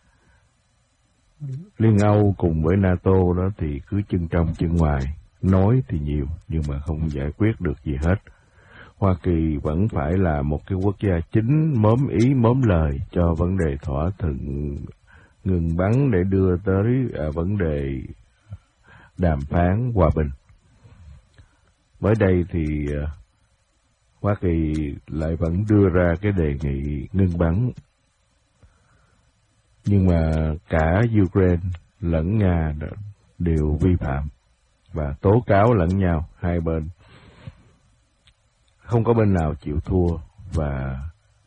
[SPEAKER 1] Liên Âu cùng với NATO đó thì cứ chân trong chân ngoài, nói thì nhiều nhưng mà không giải quyết được gì hết. Hoa Kỳ vẫn phải là một cái quốc gia chính mớm ý mớm lời cho vấn đề thỏa thuận ngừng bắn để đưa tới à, vấn đề đàm phán hòa bình. Mới đây thì à, Hoa Kỳ lại vẫn đưa ra cái đề nghị ngừng bắn, nhưng mà cả Ukraine lẫn Nga đều vi phạm và tố cáo lẫn nhau, hai bên không có bên nào chịu thua. Và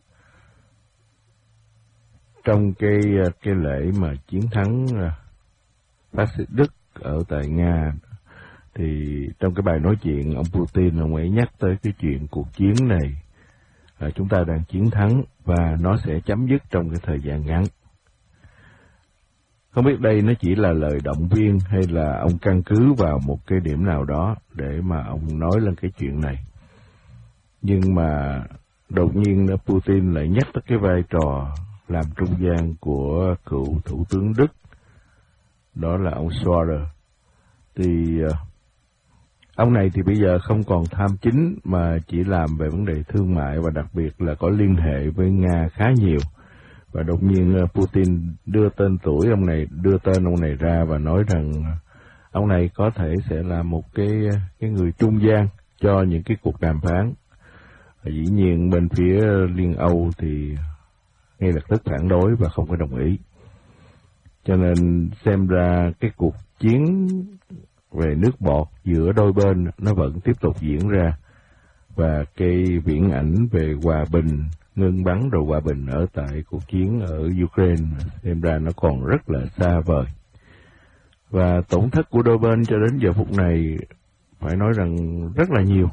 [SPEAKER 1] trong cái cái lễ mà chiến thắng phát xít Đức ở tại Nga thì trong cái bài nói chuyện ông Putin ông ấy nhắc tới cái chuyện cuộc chiến này là chúng ta đang chiến thắng và nó sẽ chấm dứt trong cái thời gian ngắn. Không biết đây nó chỉ là lời động viên hay là ông căn cứ vào một cái điểm nào đó để mà ông nói lên cái chuyện này. Nhưng mà đột nhiên Putin lại nhắc tới cái vai trò làm trung gian của cựu thủ tướng Đức, đó là ông Schröder. Thì ông này thì bây giờ không còn tham chính mà chỉ làm về vấn đề thương mại và đặc biệt là có liên hệ với Nga khá nhiều. Và đột nhiên Putin đưa tên tuổi ông này, đưa tên ông này ra và nói rằng ông này có thể sẽ là một cái cái người trung gian cho những cái cuộc đàm phán. Và dĩ nhiên bên phía Liên Âu thì ngay lập tức phản đối và không có đồng ý. Cho nên xem ra cái cuộc chiến về nước bọt giữa đôi bên nó vẫn tiếp tục diễn ra, và cái viễn ảnh về hòa bình, ngưng bắn rồi hòa bình ở tại cuộc chiến ở Ukraine xem ra nó còn rất là xa vời. Và tổn thất của đôi bên cho đến giờ phút này phải nói rằng rất là nhiều.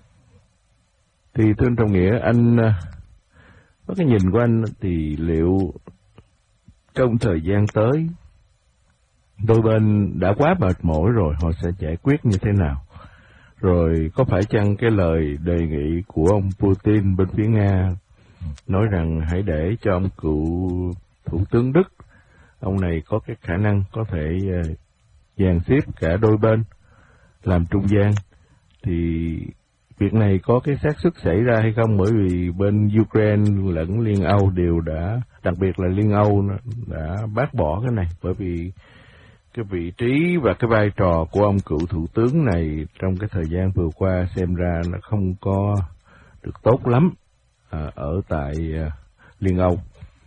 [SPEAKER 1] Thì thưa anh Trọng Nghĩa, anh có cái nhìn của anh thì liệu trong thời gian tới đôi bên đã quá mệt mỏi rồi, họ sẽ giải quyết như thế nào? Rồi có phải chăng cái lời đề nghị của ông Putin bên phía Nga nói rằng hãy để cho ông cựu thủ tướng Đức, ông này có cái khả năng có thể uh, dàn xếp cả đôi bên làm trung gian, thì việc này có cái xác suất xảy ra hay không? Bởi vì bên Ukraine lẫn Liên Âu đều đã, đặc biệt là Liên Âu đã bác bỏ cái này, bởi vì cái vị trí và cái vai trò của ông cựu thủ tướng này trong cái thời gian vừa qua xem ra nó không có được tốt lắm à, ở tại à, Liên Âu.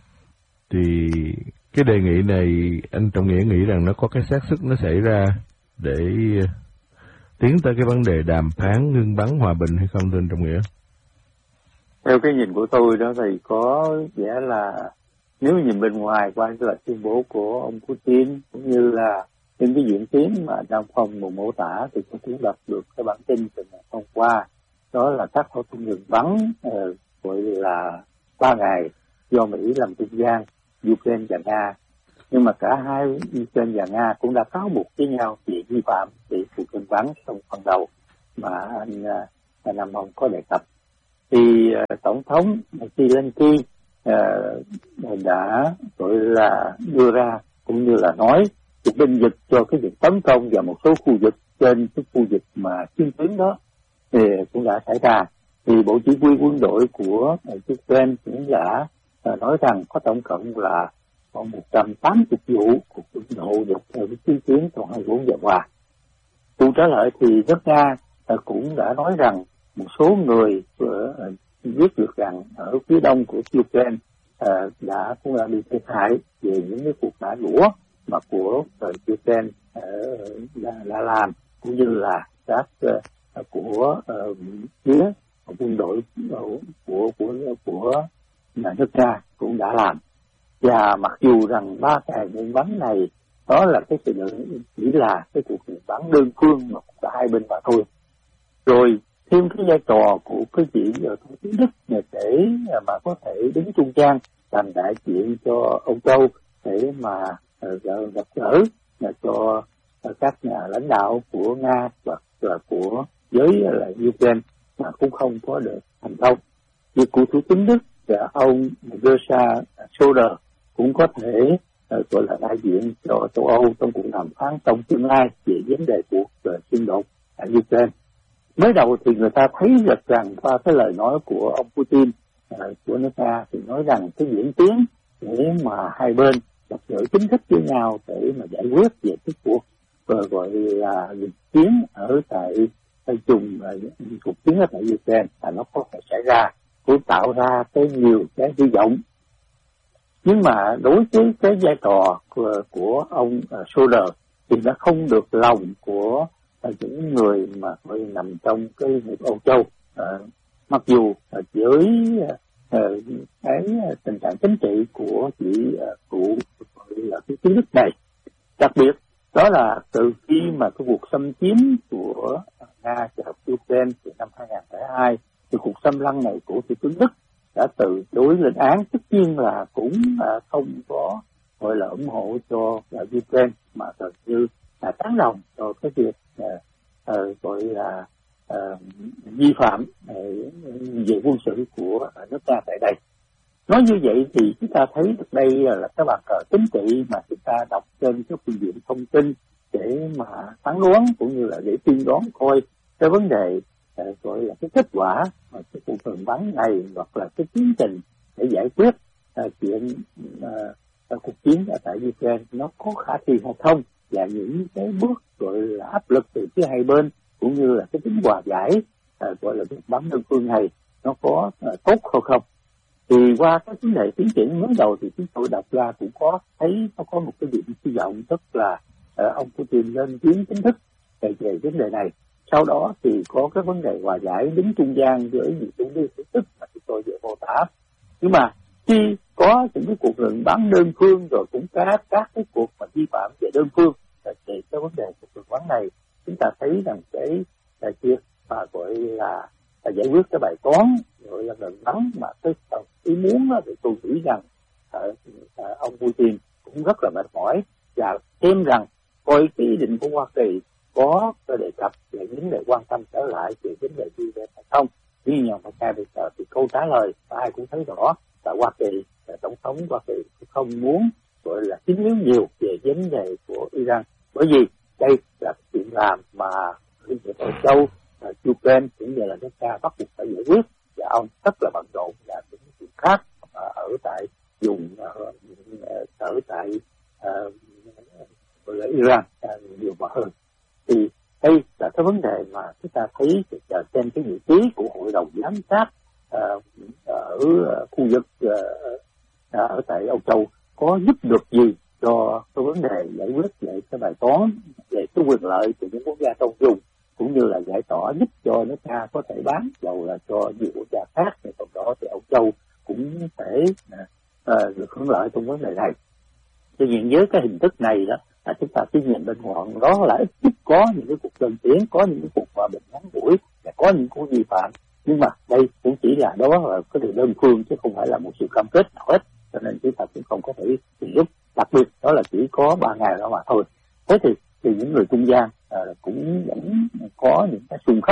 [SPEAKER 1] Thì cái đề nghị này anh Trọng Nghĩa nghĩ rằng nó có cái xác suất nó xảy ra để tiến tới cái vấn đề đàm phán ngưng bắn hòa bình hay không, thưa anh Trọng Nghĩa?
[SPEAKER 2] Theo cái nhìn của tôi đó thì có vẻ là nếu nhìn bên ngoài qua cái lời tuyên bố của ông Putin cũng như là những cái diễn tiến mà Nam Phong vừa mô tả thì tôi cũng đọc được cái bản tin từ ngày hôm qua, đó là các thỏa thuận ngừng bắn uh, gọi là ba ngày do Mỹ làm trung gian, Ukraine và Nga. Nhưng mà cả hai Ukraine và Nga cũng đã cáo buộc với nhau về vi phạm về cuộc ngừng bắn trong phần đầu mà anh Nam Ông có đề cập. Thì uh, Tổng thống Zelensky uh, đã gọi là đưa ra cũng như là nói sự binh vực cho cái việc tấn công vào một số khu vực trên cái khu vực mà chiến tuyến đó thì cũng đã xảy ra. Thì Bộ Chỉ huy quân đội của Ukraine cũng đã uh, nói rằng có tổng cộng là khoảng một trăm tám mươi vụ cuộc đụng độ được theo cái chiến tuyến trong hai mươi bốn giờ qua. Cụ trả lời thì nước Nga uh, cũng đã nói rằng một số người uh, biết được rằng ở phía đông của Ukraine uh, đã cũng đã bị thiệt hại về những cái cuộc nã lũa mà của uh, Ukraine uh, đã, đã làm, cũng như là các uh, của uh, phía quân đội uh, của của của nhà nước Nga cũng đã làm. Và mặc dù rằng ba cái ngừng bắn này đó là cái sự chỉ là cái cuộc ngừng bắn đơn phương mà cả hai bên mà thôi. Rồi thêm cái vai trò của cái vị thủ tướng Đức để mà có thể đứng trung gian làm đại diện cho Âu Châu để mà uh, gặp gỡ cho uh, các nhà lãnh đạo của Nga và, và của giới là Ukraine mà cũng không có được thành công. Việc của thủ tướng Đức và ông Gerhard Schröder cũng có thể uh, gọi là đại diện cho châu Âu trong cuộc đàm phán trong tương lai về vấn đề cuộc uh, xung đột ở Ukraine. Mới đầu thì người ta thấy được rằng qua cái lời nói của ông Putin uh, của nước Nga thì nói rằng cái diễn tiến để mà hai bên gặp gỡ chính thức với nhau để mà giải quyết về cái cuộc uh, gọi là diễn tiến ở tại tại vùng uh, cuộc chiến ở tại Ukraine là nó có thể xảy ra, cũng tạo ra cái nhiều cái hy vọng. Nhưng mà đối với cái vai trò của, của ông uh, Schröder thì nó không được lòng của uh, những người mà phải nằm trong cái nước Âu Châu. Uh, mặc dù uh, với uh, cái tình trạng chính trị của vị uh, cụ là cái chiến lược này, đặc biệt đó là từ khi mà cái cuộc xâm chiếm của Nga và Ukraine từ năm hai nghìn không trăm lẻ hai thì cuộc xâm lăng này của thủ tướng Đức đã từ chối lên án, tất nhiên là cũng uh, không có gọi là ủng hộ cho uh, Ukraine mà gần như là tán đồng cho cái việc uh, uh, gọi là uh, vi phạm uh, về quân sự của uh, nước ta tại đây. Nói như vậy thì chúng ta thấy được đây là cái bàn cờ chính trị mà chúng ta đọc trên cái phương diện thông tin để mà phán đoán cũng như là để tiên đoán coi cái vấn đề uh, gọi là cái kết quả mà cái cuộc ngừng bắn này hoặc là cái tiến trình để giải quyết uh, chuyện uh, cuộc chiến ở tại Ukraine nó có khả thi hay không, và những cái bước gọi là áp lực từ phía hai bên cũng như là cái tính hòa giải uh, gọi là việc bắn đơn phương này nó có uh, tốt hay không. Thì qua cái vấn đề tiến triển mới đầu thì chúng tôi đọc ra cũng có thấy nó có một cái điểm hy vọng, tức là uh, ông Putin lên tiếng chính thức về, về vấn đề này. Sau đó thì có cái vấn đề hòa giải đứng trung gian với những chủ đề tổ chức mà chúng tôi vừa mô tả. Nhưng mà khi có những cái cuộc ngừng bắn đơn phương rồi cũng các các cái cuộc mà vi phạm về đơn phương thì cái vấn đề cuộc ngừng bắn này chúng ta thấy rằng cái là việc mà gọi là, là giải quyết cái bài toán gọi là ngừng bắn mà cái ý muốn thì tôi nghĩ rằng uh, uh, ông Putin cũng rất là mệt mỏi, và thêm rằng coi cái ý định của Hoa Kỳ có đề cập về vấn đề quan tâm trở lại về vấn đề gì về hay không. Tuy nhiên mà ngay bây giờ thì câu trả lời và ai cũng thấy rõ là Hoa Kỳ, là tổng thống Hoa Kỳ không muốn gọi là chiến đấu nhiều về vấn đề của Iran, bởi vì đây là chuyện làm mà Liên hiệp Âu Châu, Ukraine cũng như là nước Nga bắt buộc phải giải quyết, và ông rất là bận rộn và những chuyện khác ở tại vùng ở tại gọi là Iran nhiều mà hơn. Thì đây là cái vấn đề mà chúng ta thấy trên cái vị trí của hội đồng giám sát uh, ở khu vực uh, ở tại Âu Châu có giúp được gì cho cái vấn đề giải quyết về cái bài toán về cái quyền lợi của những quốc gia trong vùng, cũng như là giải tỏa giúp cho nước Nga có thể bán dầu là cho nhiều quốc gia khác, thì trong đó thì Âu Châu cũng thể uh, được hưởng lợi trong vấn đề này. Tuy nhiên với cái hình thức này đó là chúng ta chỉ nhìn bên ngoài đó là ít nhất có những cái cuộc đơn tiến, có những cái cuộc hòa bình ngắn ngủi và có những cuộc vi phạm, nhưng mà đây cũng chỉ là đó là cái điều đơn phương chứ không phải là một sự cam kết nào hết, cho nên chúng ta cũng không có thể tìm giúp. Đặc biệt đó là chỉ có ba ngày đó mà thôi. Thế thì thì những người trung gian uh, cũng vẫn có những cái xung khắc,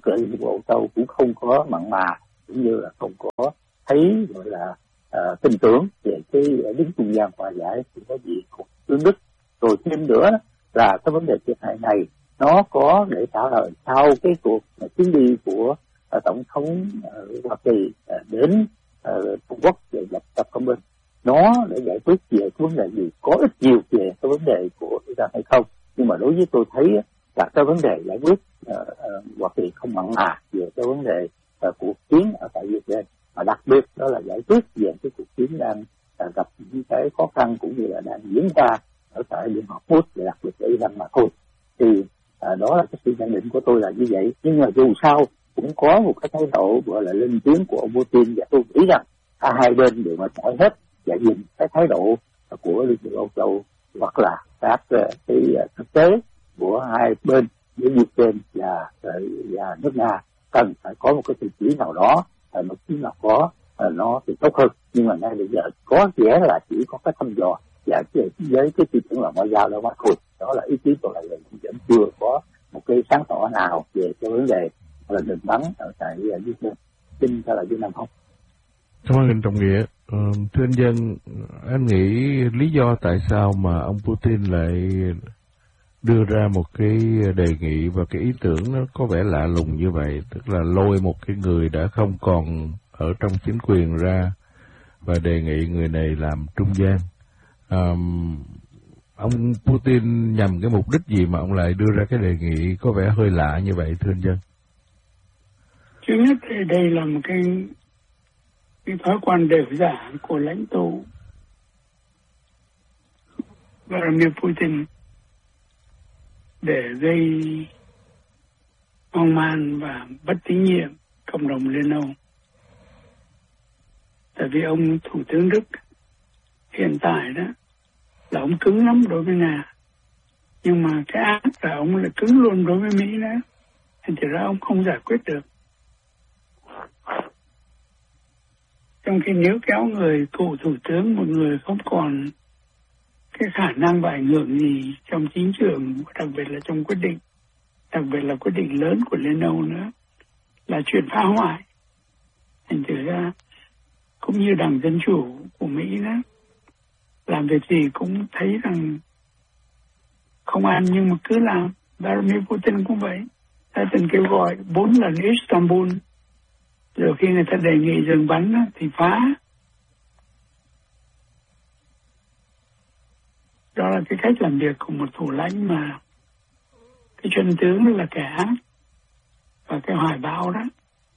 [SPEAKER 2] tức là Liên Bộ Âu Châu cũng không có mặn mà, cũng như là không có thấy gọi là uh, tin tưởng về cái đứng trung gian hòa giải của có gì của tướng Đức. Rồi thêm nữa là cái vấn đề thiệt hại này nó có để trả lời sau cái cuộc chuyến đi của uh, tổng thống uh, Hoa Kỳ uh, đến uh, Trung Quốc để gặp Tập Cận Bình, nó để giải quyết về cái vấn đề gì, có ít nhiều về cái vấn đề của Iran hay không. Nhưng mà đối với tôi thấy là cái vấn đề giải quyết uh, uh, Hoa Kỳ không mặn mà về cái vấn đề uh, cuộc chiến ở tại Ukraine, mà đặc biệt đó là giải quyết về cái cuộc chiến đang uh, gặp những cái khó khăn cũng như là đang diễn ra ở tại Liên Hợp Quốc, và đặc biệt ở Iran mà thôi. Thì uh, đó là cái sự nhận định của tôi là như vậy. Nhưng mà dù sao cũng có một cái thái độ gọi là lên tiếng của ông Putin, và tôi nghĩ rằng cả hai bên đều mệt mỏi hết và nhìn cái thái độ của Liên minh Âu Châu hoặc là các cái thực tế của hai bên với Ukraine và và nước Nga cần phải có một cái tiêu chí nào đó, một chí nào có nó thì tốt hơn. Nhưng mà ngay bây giờ có vẻ là chỉ có cái thăm dò và với cái tiêu chuẩn là ngoại giao đâu mà thôi. Đó là ý kiến tôi là vẫn chưa có một cái sáng tỏ nào về cái vấn đề là ngừng bắn ở tại Ukraine. Xin cho là Việt Nam không?
[SPEAKER 1] Cảm ơn anh Trọng Nghĩa. Ờ, thưa anh Dân, anh nghĩ lý do tại sao mà ông Putin lại đưa ra một cái đề nghị và cái ý tưởng nó có vẻ lạ lùng như vậy, tức là lôi một cái người đã không còn ở trong chính quyền ra và đề nghị người này làm trung gian. À, ông Putin nhằm cái mục đích gì mà ông lại đưa ra cái đề nghị có vẻ hơi lạ như vậy, thưa anh Dân?
[SPEAKER 3] Trước nhất thì đây là một cái cái thói quen đều giả của lãnh tụ Vladimir Putin để gây hoang mang và bất tín nhiệm cộng đồng Liên Âu. Tại vì ông Thủ tướng Đức hiện tại đó là ông cứng lắm đối với Nga, nhưng mà cái ác là ông lại cứng luôn đối với Mỹ nữa, thành ra ông không giải quyết được. Trong khi nếu kéo người cựu thủ tướng, một người không còn cái khả năng và ảnh hưởng gì trong chính trường, đặc biệt là trong quyết định, đặc biệt là quyết định lớn của Liên Âu nữa, là chuyện phá hoại. Thành thử ra cũng như Đảng Dân Chủ của Mỹ đó, làm việc gì cũng thấy rằng không ăn nhưng mà cứ làm. Vladimir Putin cũng vậy, ta từng kêu gọi bốn lần Istanbul, rồi khi người ta đề nghị dừng bắn thì phá. Đó là cái cách làm việc của một thủ lãnh mà cái chân tướng là kẻ ác, và cái hoài bão đó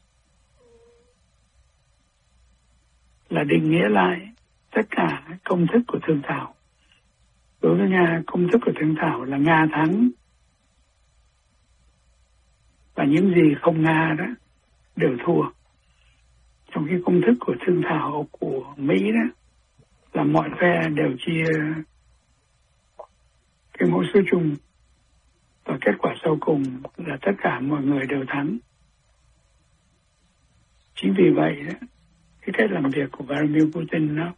[SPEAKER 3] là định nghĩa lại tất cả công thức của thương thảo. Đối với Nga, công thức của thương thảo là Nga thắng, và những gì không Nga đó đều thua. Trong khi công thức của thương thảo của Mỹ đó là mọi phe đều chia cái mẫu số chung, và kết quả sau cùng là tất cả mọi người đều thắng. Chính vì vậy đó, cái cách làm việc của Vladimir Putin nó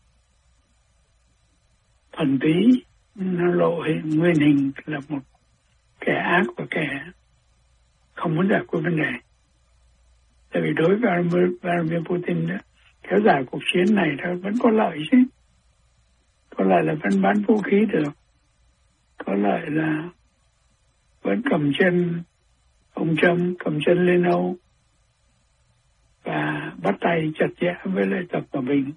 [SPEAKER 3] thuần túy, nó lộ hình nguyên hình là một kẻ ác và kẻ không muốn giải quyết vấn đề. Tại vì đối với Vladimir Putin đó, kéo dài cuộc chiến này đó vẫn có lợi chứ. Có lợi là vẫn bán vũ khí được, có lợi là vẫn cầm chân ông Trump, cầm chân Liên Âu và bắt tay chặt chẽ với lại Tập Cận Bình.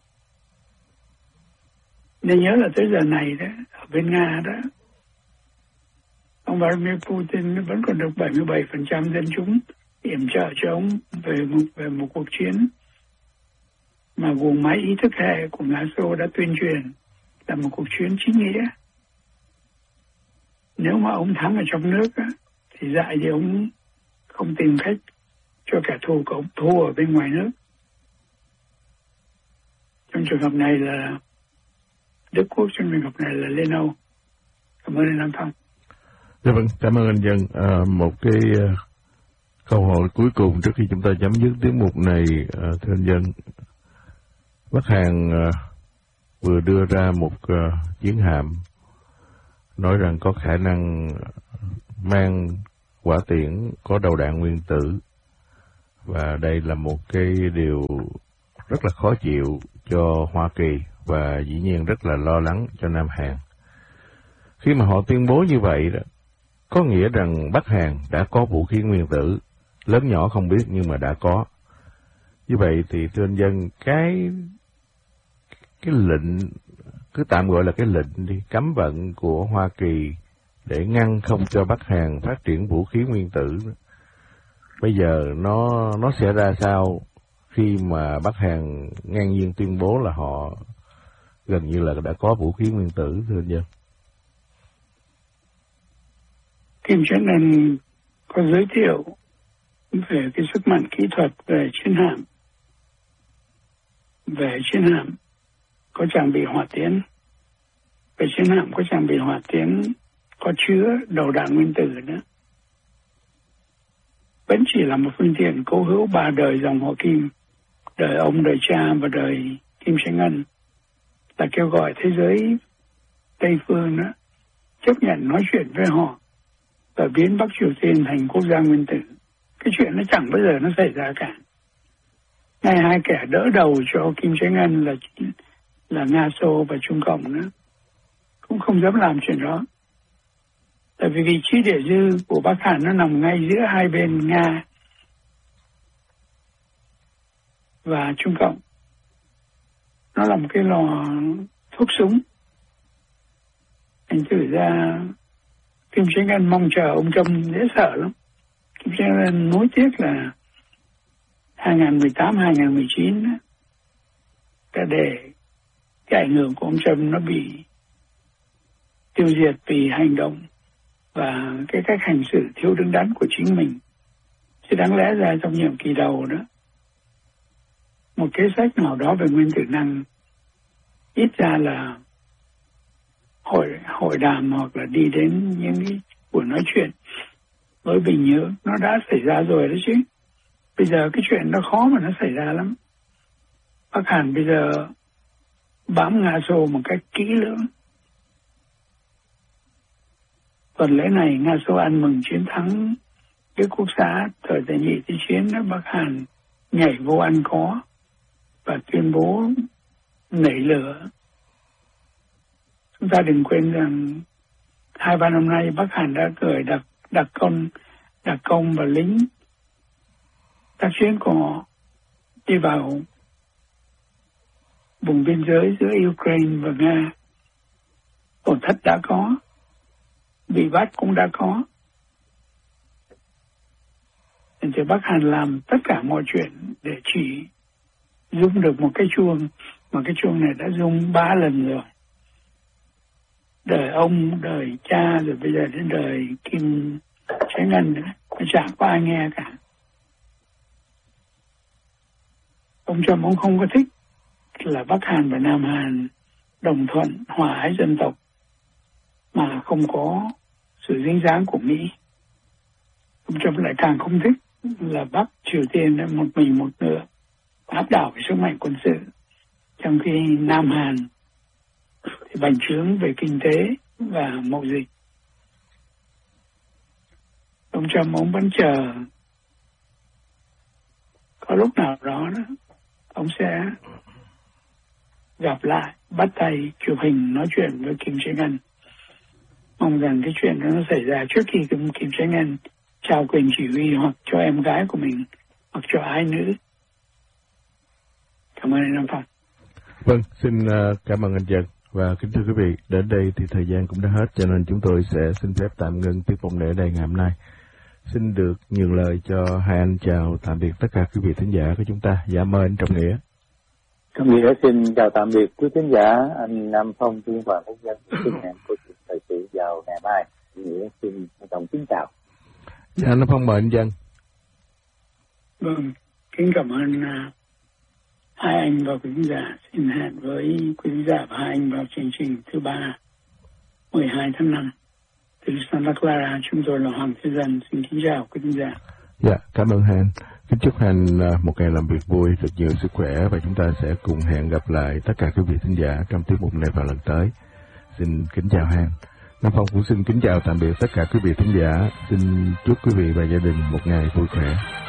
[SPEAKER 3] Nên nhớ là tới giờ này đó, ở bên Nga đó, ông Vladimir Putin vẫn còn được bảy mươi bảy phần trăm dân chúng yểm trợ cho ông về một, về một cuộc chiến mà guồng máy ý thức hệ của Nga Xô đã tuyên truyền là một cuộc chiến chính nghĩa. Nếu mà ông thắng ở trong nước á, thì dại thì ông không tìm cách cho kẻ thù của ông thua ở bên ngoài nước. Trong trường hợp này là Đức Quốc, trong trường hợp này là Liên Âu. Cảm ơn anh Nam Phong.
[SPEAKER 1] Dạ vâng, cảm ơn anh Dân. À, một cái uh, câu hỏi cuối cùng trước khi chúng ta chấm dứt tiết mục này, uh, thưa anh Dân. Bắc Hàn uh, vừa đưa ra một uh, chiến hạm nói rằng có khả năng mang quả tiễn có đầu đạn nguyên tử. Và đây là một cái điều rất là khó chịu cho Hoa Kỳ và dĩ nhiên rất là lo lắng cho Nam Hàn. Khi mà họ tuyên bố như vậy đó, có nghĩa rằng Bắc Hàn đã có vũ khí nguyên tử, lớn nhỏ không biết nhưng mà đã có. Như vậy thì thưa anh Dân, cái cái lệnh, cứ tạm gọi là cái lệnh đi, cấm vận của Hoa Kỳ để ngăn không cho Bắc Hàn phát triển vũ khí nguyên tử, bây giờ nó nó sẽ ra sao khi mà Bắc Hàn ngang nhiên tuyên bố là họ gần như là đã có vũ khí nguyên tử, thưa anh Dân?
[SPEAKER 3] Kim Jong Un có giới thiệu về cái sức mạnh kỹ thuật về chiến hạm, về chiến hạm có trang bị hỏa tiễn, về chiến hạm có trang bị hỏa tiễn có chứa đầu đạn nguyên tử nữa. Vẫn chỉ là một phương tiện cố hữu ba đời dòng họ Kim, đời ông, đời cha và đời Kim Jong Un, là kêu gọi thế giới Tây phương đó chấp nhận nói chuyện với họ và biến Bắc Triều Tiên thành quốc gia nguyên tử. Cái chuyện nó chẳng bao giờ nó xảy ra cả. Ngay hai kẻ đỡ đầu cho Kim Jong Un là là Nga, Xô và Trung Cộng nữa cũng không dám làm chuyện đó. Tại vì vị trí địa dư của Bắc Hàn nó nằm ngay giữa hai bên Nga và Trung Cộng. Nó là một cái lò thuốc súng. Thành thử ra Kim Jong Un mong chờ ông Trump dễ sợ lắm. Kim Jong Un nối tiếc là hai không một tám hai không một chín đã để cái ảnh hưởng của ông Trump nó bị tiêu diệt vì hành động và cái cách hành xử thiếu đứng đắn của chính mình. Chứ đáng lẽ ra trong nhiệm kỳ đầu đó, một kế sách nào đó về nguyên tử năng, ít ra là hội hội đàm hoặc là đi đến những cái buổi nói chuyện với Bình Nhưỡng, nó đã xảy ra rồi đấy chứ. Bây giờ cái chuyện nó khó mà nó xảy ra lắm. Bắc Hàn bây giờ bám Nga Xô một cách kỹ lưỡng. Tuần lễ này Nga Xô ăn mừng chiến thắng cái quốc xã thời đệ nhị thế chiến đó, Bắc Hàn nhảy vô ăn có và tuyên bố nảy lửa. Chúng ta đừng quên rằng hai ba năm nay Bắc Hàn đã gửi đặc đặc công đặc công và lính tác chiến của họ đi vào vùng biên giới giữa Ukraine và Nga. Tổn thất đã có, bị bắt cũng đã có. Nên thì Bắc Hàn làm tất cả mọi chuyện để chỉ rung được một cái chuông, mà cái chuông này đã rung ba lần rồi. Đời ông, đời cha, rồi bây giờ đến đời Kim Jong Un nữa, nó chẳng có ai nghe cả. Ông Trump ông không có thích là Bắc Hàn và Nam Hàn đồng thuận hòa ái dân tộc mà không có sự dính dáng của Mỹ. Ông Trump lại càng không thích là Bắc Triều Tiên đã một mình một ngựa áp đảo cái sức mạnh quân sự, trong khi Nam Hàn thì bành trướng về kinh tế và mậu dịch. Ông Trump ông vẫn chờ có lúc nào đó, đó ông sẽ gặp lại, bắt tay, chụp hình, nói chuyện với Kim Jong Un. Mong rằng cái chuyện đó nó xảy ra trước khi Kim Jong Un trao quyền chỉ huy hoặc cho em gái của mình hoặc cho ai nữ. Cảm ơn anh Nam Phong.
[SPEAKER 1] Vâng, xin uh, cảm ơn anh Dân. Và kính thưa quý vị, đến đây thì thời gian cũng đã hết, cho nên chúng tôi sẽ xin phép tạm ngưng tiết mục này ở đây ngày hôm nay. Xin được nhường lời cho hai anh chào tạm biệt tất cả quý vị thính giả của chúng ta. Dạ mời anh Trọng Nghĩa.
[SPEAKER 2] Trọng Nghĩa xin chào tạm biệt quý thính giả, anh Nam Phong, Tuyên Hoàng Quốc dân. Xin hẹn câu chuyện thời sự vào ngày mai. Nghĩa xin trọng kính chào.
[SPEAKER 1] Dạ Nam Phong mời anh Dân.
[SPEAKER 3] Vâng, kính cảm ơn uh, hai anh và quý khán giả. Xin hẹn với quý khán giả và hai anh vào chương trình thứ ba mười hai tháng năm. Từ Santa Clara, chúng tôi là Hoàng Thế Dân. Xin kính chào quý khán giả.
[SPEAKER 1] Dạ, cảm ơn hai anh. Kính chúc hai anh một ngày làm việc vui, thật nhiều sức khỏe, và chúng ta sẽ cùng hẹn gặp lại tất cả quý vị thính giả trong tiết mục này vào lần tới. Xin kính chào hai anh. Nam Phong cũng xin kính chào tạm biệt tất cả quý vị thính giả. Xin chúc quý vị và gia đình một ngày vui khỏe.